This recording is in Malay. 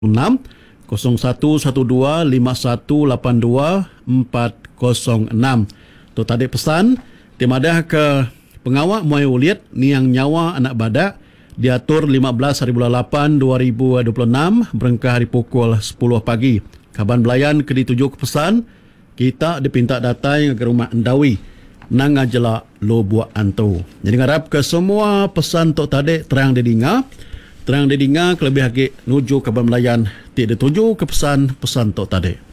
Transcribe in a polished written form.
01125182 tu tadi pesan timadah ke pengawak muai ulit ni yang nyawa anak badak diatur 15 hari bulan 8 2026 berengkah hari pukul 10 pagi. Kaban belayan ke dituju ke pesan kita dipinta datang ke rumah Endawi nang ajela lo buat antu. Jadi ngarap ke semua pesan tok tadi terang didinga kelebih lagi nuju kaban belayan tidak dituju ke pesan tok tadi.